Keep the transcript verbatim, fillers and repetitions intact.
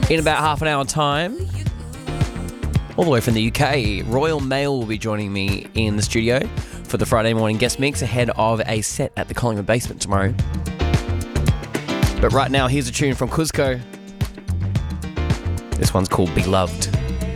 In about half an hour time, all the way from the U K, Royal Mail will be joining me in the studio for the Friday morning guest mix ahead of a set at the Collingwood Basement tomorrow. But right now, here's a tune from Cuzco. This one's called Beloved.